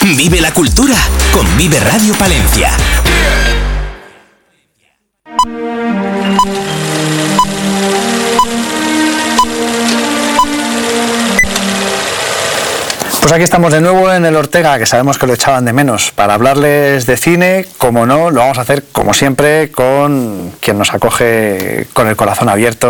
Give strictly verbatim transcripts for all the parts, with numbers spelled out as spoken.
Vive la cultura con Vive Radio Palencia. Pues aquí estamos de nuevo en el Ortega, que sabemos que lo echaban de menos, para hablarles de cine. Como no, lo vamos a hacer como siempre con quien nos acoge con el corazón abierto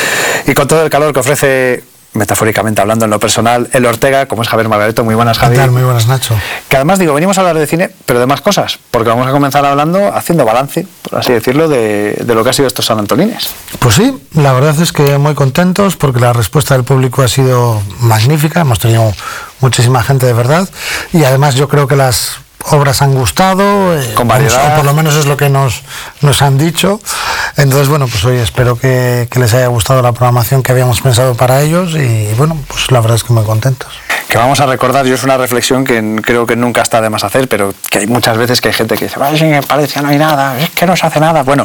y con todo el calor que ofrece, metafóricamente hablando, en lo personal, el Ortega, como es Javier Margareto. Muy buenas, Javier. ¿Qué tal? Muy buenas, Nacho. Que además, digo, venimos a hablar de cine, pero de más cosas, porque vamos a comenzar hablando, haciendo balance, por así decirlo, de, de lo que ha sido estos San Antolines. Pues sí, la verdad es que muy contentos, porque la respuesta del público ha sido magnífica. Hemos tenido muchísima gente, de verdad, y además yo creo que las obras han gustado, eh, con variedad, o por lo menos es lo que nos, nos han dicho. Entonces, bueno, pues hoy espero que, que les haya gustado la programación que habíamos pensado para ellos, y bueno, pues la verdad es que muy contentos. Que vamos a recordar, yo es una reflexión que creo que nunca está de más hacer, pero que hay muchas veces que hay gente que dice, es que en Palencia no hay nada, es que no se hace nada. Bueno,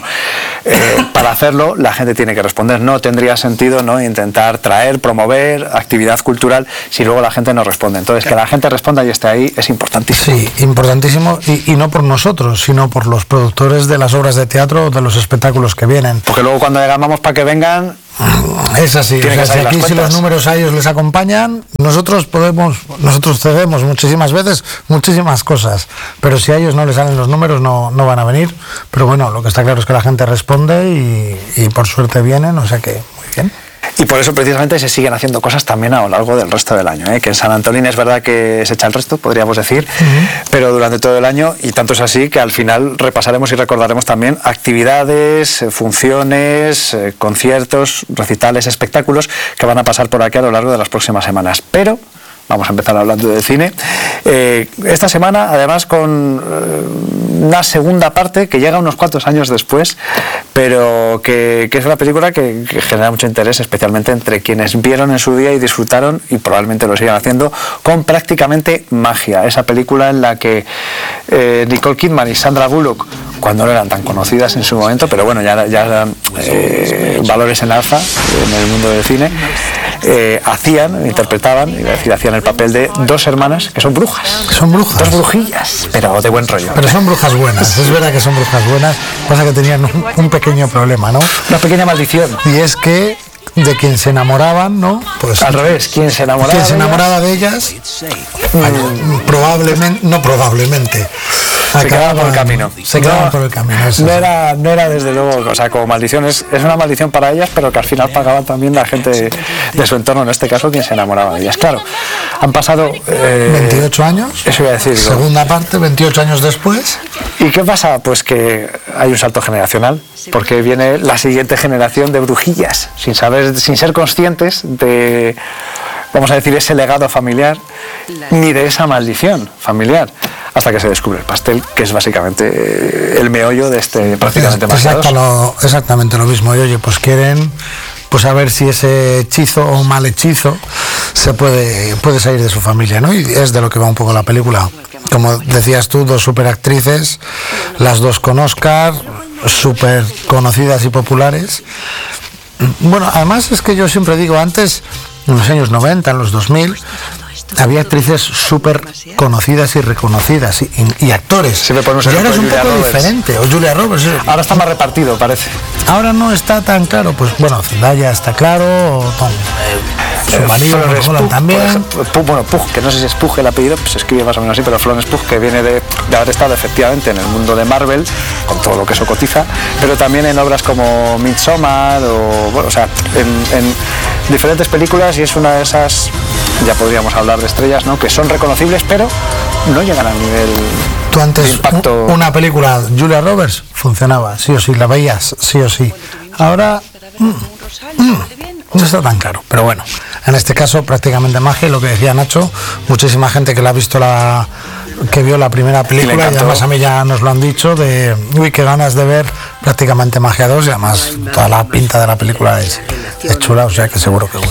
eh, para hacerlo la gente tiene que responder. No tendría sentido, ¿no?, intentar traer, promover actividad cultural si luego la gente no responde. Entonces, que la gente responda y esté ahí es importantísimo. Sí, importantísimo, y, y no por nosotros, sino por los productores de las obras de teatro o de los espectáculos que vienen. Porque luego cuando llamamos para que vengan... Es así, o sea, si aquí si los números a ellos les acompañan, nosotros podemos, nosotros cedemos muchísimas veces muchísimas cosas, pero si a ellos no les salen los números no, no van a venir. Pero bueno, lo que está claro es que la gente responde y, y por suerte vienen, o sea que muy bien. Y por eso precisamente se siguen haciendo cosas también a lo largo del resto del año, ¿eh? Que en San Antolín es verdad que se echa el resto, podríamos decir, uh-huh. pero durante todo el año, y tanto es así que al final repasaremos y recordaremos también actividades, funciones, eh, conciertos, recitales, espectáculos que van a pasar por aquí a lo largo de las próximas semanas. Pero vamos a empezar hablando de cine. Eh, esta semana, además, con eh, una segunda parte que llega unos cuantos años después, pero que, que es una película que, que genera mucho interés, especialmente entre quienes vieron en su día y disfrutaron, y probablemente lo sigan haciendo, con Prácticamente Magia. Esa película en la que eh, Nicole Kidman y Sandra Bullock, cuando no eran tan conocidas en su momento, pero bueno, ya, ya eran eh, valores en alza en el mundo del cine, eh, hacían, interpretaban, iba a decir, hacían el papel de dos hermanas que son brujas. Son brujas. Dos brujillas, pero de buen rollo. Pero son brujas buenas, es verdad que son brujas buenas, pasa que tenían un, un pequeño problema, ¿no? Una pequeña maldición. Y es que de quien se enamoraban, ¿no? Pues al revés, quien se enamoraba, quien se enamoraba de ellas, mm. probablemente, no probablemente, se quedaban por el camino. Se quedaban no, por el camino. No era, no era desde luego, o sea, como maldición, es, es una maldición para ellas, pero que al final pagaban también la gente de, de su entorno, en este caso quien se enamoraba de ellas. Claro, han pasado eh, veintiocho años. Eso iba a decir. Segunda digo. parte, veintiocho años después. ¿Y qué pasa? Pues que hay un salto generacional, porque viene la siguiente generación de brujillas, sin saber, sin ser conscientes de, vamos a decir, ese legado familiar, ni de esa maldición familiar, hasta que se descubre el pastel, que es básicamente el meollo de este Prácticamente Magia dos. Lo, exactamente lo mismo, y oye, pues quieren pues a ver si ese hechizo o mal hechizo se puede, puede salir de su familia, ¿no? Y es de lo que va un poco la película. Como decías tú, dos superactrices, las dos con Oscar, súper conocidas y populares. Bueno, además es que yo siempre digo, antes, en los años noventa, en los dos mil, había actrices súper conocidas y reconocidas y, y, y actores. Si me ponemos y ahora es un Julia poco Roberts. diferente. O Julia Roberts. Ahora está más repartido, parece. Ahora no está tan claro. Pues bueno, Zendaya está claro. O Tom, eh, su marido Florence Pugh también. Ejemplo, Pugh, bueno, Pugh, que no sé si es Pugh el apellido, pues se escribe más o menos así, pero Florence Pugh, que viene de, de haber estado efectivamente en el mundo de Marvel, con todo lo que eso cotiza, pero también en obras como Midsommar, o, bueno, o sea, en, en diferentes películas, y es una de esas, ya podríamos hablar de estrellas, ¿no?, que son reconocibles, pero no llegan al nivel. Tú antes, de impacto. Una película, Julia Roberts, funcionaba, sí o sí, la veías, sí o sí. Ahora, mm, mm, no está tan claro, pero bueno, en este caso Prácticamente Magia, y lo que decía Nacho, muchísima gente que la ha visto la que vio la primera película, y además a mí ya nos lo han dicho, de uy, qué ganas de ver Prácticamente Magia dos, y además toda la pinta de la película es, es chula, o sea que seguro que gusta.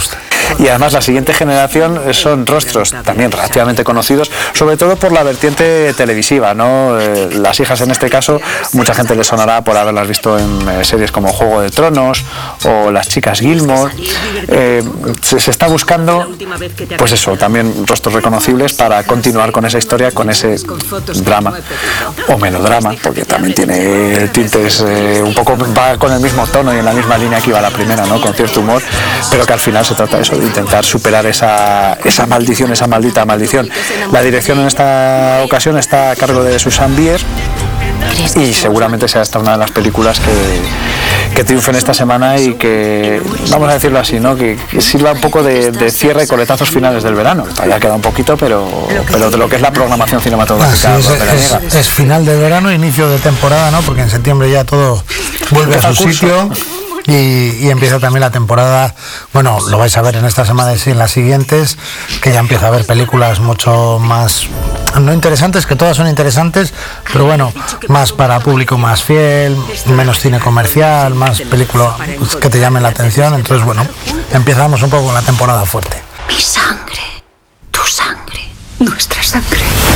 Y además la siguiente generación son rostros también relativamente conocidos, sobre todo por la vertiente televisiva, ¿no? Eh, las hijas en este caso, mucha gente les sonará por haberlas visto en eh, series como Juego de Tronos o Las chicas Gilmore. Eh, se, se está buscando, pues eso, también rostros reconocibles para continuar con esa historia, con ese drama o melodrama, porque también tiene tintes eh, un poco, va con el mismo tono y en la misma línea que iba la primera, ¿no? Con cierto humor, pero que al final se trata de eso, de intentar superar esa, esa maldición, esa maldita maldición. La dirección en esta ocasión está a cargo de Susanne Bier y seguramente sea esta una de las películas que, que triunfen esta semana y que, vamos a decirlo así, ¿no? que, que sirva un poco de, de cierre y coletazos finales del verano. Todavía queda un poquito, pero, pero de lo que es la programación cinematográfica. Ah, sí, es, es, es final de verano, inicio de temporada, ¿no? Porque en septiembre ya todo vuelve a su sitio. Y, y empieza también la temporada, bueno, lo vais a ver en esta semana y en las siguientes, que ya empieza a haber películas mucho más, no interesantes, que todas son interesantes, pero bueno, más para público más fiel, menos cine comercial, más películas que te llamen la atención. Entonces, bueno, empezamos un poco con la temporada fuerte. Mi sangre, tu sangre, nuestra sangre.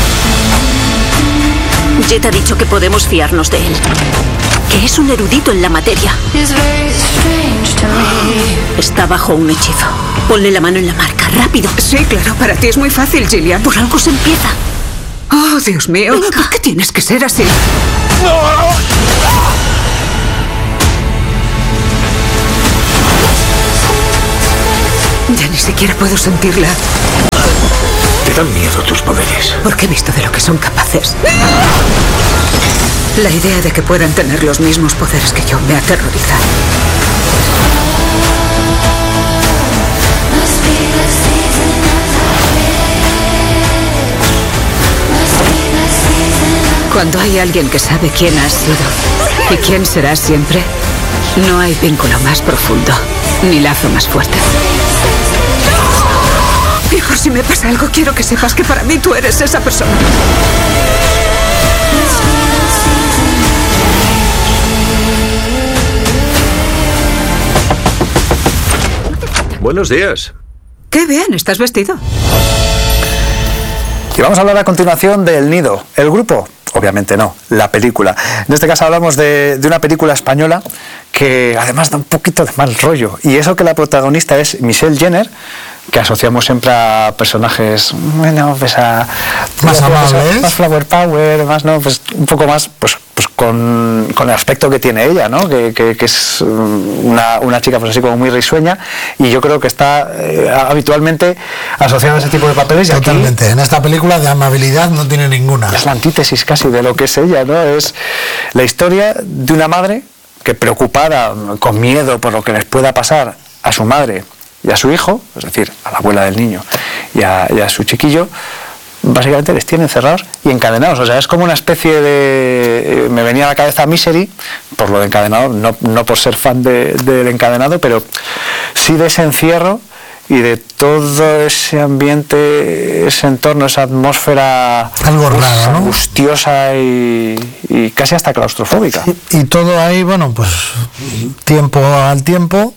Jet ha dicho que podemos fiarnos de él, que es un erudito en la materia. Está bajo un hechizo. Ponle la mano en la marca, rápido. Sí, claro, para ti es muy fácil, Gillian. Por algo se empieza. Oh, Dios mío, Venga. ¿Por qué tienes que ser así? Ya ni siquiera puedo sentirla. Te dan miedo tus poderes. Porque he visto de lo que son capaces. La idea de que puedan tener los mismos poderes que yo me aterroriza. Cuando hay alguien que sabe quién has sido y quién serás siempre, no hay vínculo más profundo, ni lazo más fuerte. Y por si me pasa algo, quiero que sepas que para mí tú eres esa persona. Buenos días. Qué bien, estás vestido. Y vamos a hablar a continuación de El Nido, el grupo. Obviamente no, la película. En este caso hablamos de, de una película española que además da un poquito de mal rollo. Y eso que la protagonista es Michelle Jenner, que asociamos siempre a personajes, bueno, pues a... Más amables. Más flower power, más, ¿no? Pues un poco más, pues, pues con, con el aspecto que tiene ella, ¿no? Que, que, que es una, una chica, pues así como muy risueña, y yo creo que está eh, habitualmente asociada a ese tipo de papeles. Totalmente. Y aquí, en esta película de amabilidad no tiene ninguna. es la antítesis casi de lo que es ella, ¿no? Es la historia de una madre que, preocupada, con miedo por lo que les pueda pasar a su madre y a su hijo, es decir, a la abuela del niño y a, y a su chiquillo, básicamente les tiene encerrados y encadenados. O sea, es como una especie de... Me venía a la cabeza Misery, por lo de encadenado, no, no por ser fan de, del encadenado, pero sí de ese encierro y de todo ese ambiente, ese entorno, esa atmósfera algo raro, ¿no? Angustiosa y, y casi hasta claustrofóbica. Y, y todo ahí, bueno, pues tiempo al tiempo.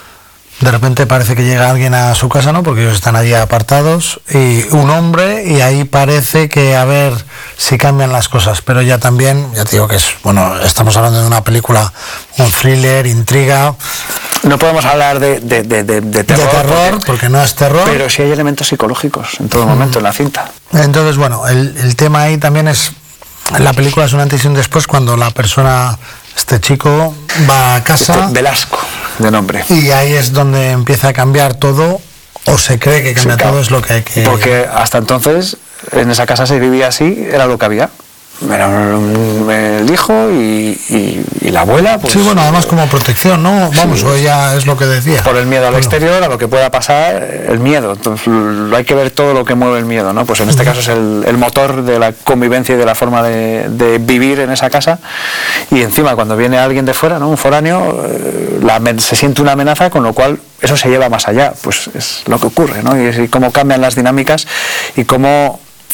De repente parece que llega alguien a su casa, ¿no? Porque ellos están allí apartados, y un hombre, y ahí parece que a ver si cambian las cosas. Pero ya también, ya te digo que es, bueno, estamos hablando de una película, un thriller, intriga. No podemos hablar de, de, de, de, de terror, de terror porque, porque no es terror. Pero sí hay elementos psicológicos en todo momento en la cinta. Entonces, bueno, el, el tema ahí también es, la película es un antes y un después cuando la persona, este chico, va a casa. Este Velasco, de nombre. Y ahí es donde empieza a cambiar todo, o se cree que cambia Sí, claro. todo, es lo que hay que... Porque hasta entonces en esa casa se vivía así, era lo que había. Era un- el hijo y, y, y la abuela. Pues, sí, bueno, además como protección, ¿no? Vamos, sí. o ella es lo que decía. Por el miedo al Bueno, exterior, a lo que pueda pasar, el miedo. Entonces, lo hay que ver todo lo que mueve el miedo, ¿no? Pues en este caso es el, el motor de la convivencia y de la forma de, de vivir en esa casa. Y encima, cuando viene alguien de fuera, ¿no? Un foráneo, eh, la, amen- se siente una amenaza, con lo cual eso se lleva más allá. Pues es lo que ocurre, ¿no? Y, es- y cómo cambian las dinámicas y cómo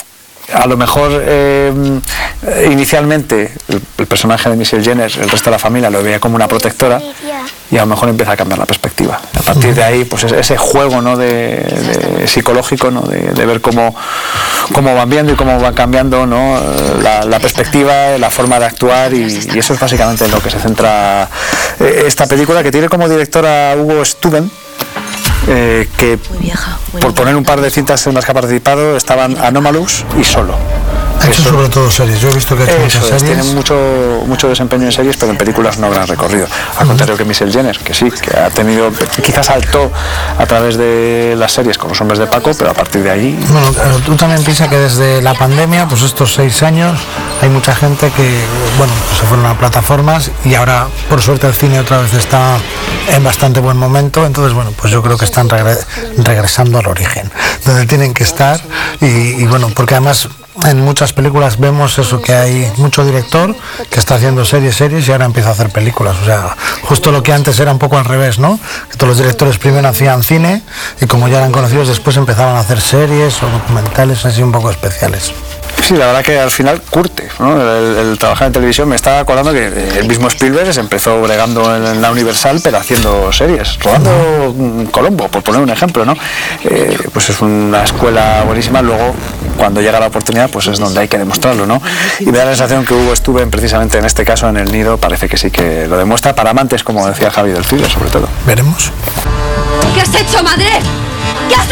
a lo mejor eh, inicialmente el, el personaje de Michelle Jenner, el resto de la familia lo veía como una protectora, y a lo mejor empieza a cambiar la perspectiva. A partir de ahí, pues ese juego, ¿no?, de, de psicológico, ¿no?, de, de ver cómo, cómo van viendo y cómo van cambiando, ¿no?, la, la perspectiva, la forma de actuar, y, y eso es básicamente en lo que se centra eh, esta película, que tiene como directora a Hugo Stuben. Eh, que por poner un par de cintas en las que ha participado estaban Anomalous y Solo. Ha hecho sobre todo series, yo he visto que ha hecho muchas series. Tiene mucho, mucho desempeño en series, pero en películas no gran recorrido. Al contrario que Michelle Jenner, que sí, que ha tenido, quizás saltó a través de las series con Los Hombres de Paco, pero a partir de ahí... Bueno, pero tú también piensas que desde la pandemia, pues estos seis años, hay mucha gente que, bueno, pues se fueron a plataformas y ahora, por suerte, el cine otra vez está en bastante buen momento. Entonces, bueno, pues yo creo que están regre regresando al origen, donde tienen que estar. Y, y bueno, porque además en muchas películas vemos eso, que hay mucho director que está haciendo series, series y ahora empieza a hacer películas. O sea, justo lo que antes era un poco al revés, ¿no? Que todos los directores primero hacían cine y como ya eran conocidos después empezaban a hacer series o documentales así un poco especiales. Sí, la verdad que al final curte, ¿no?, el, el trabajar en televisión. Me estaba acordando que el mismo Spielberg se empezó bregando en la Universal, pero haciendo series, rodando uh-huh. Colombo, por poner un ejemplo, ¿no? Eh, pues es una escuela buenísima. Luego, cuando llega la oportunidad, pues es donde hay que demostrarlo, ¿no? Y me da la sensación que Hugo Stuben, precisamente en este caso, en El Nido, parece que sí que lo demuestra, para amantes, como decía Javi, del cine, sobre todo. Veremos. ¿Qué has hecho, madre? ¿Qué has